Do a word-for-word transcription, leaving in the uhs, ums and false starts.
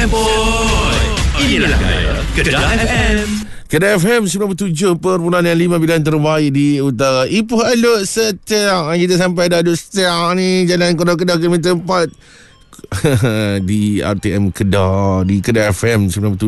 boy. Inilah Gaya Kedah F M. Kedah F M sembilan puluh tujuh perpuluhan lima pilihan terbaik di utara. Ipoh Aluk Setiak. Kita sampai dah Aluk Setiak ni, Jalan Kedah-Kedah kilometer empat di R T M Kedah, di Kedah F M sembilan puluh tujuh.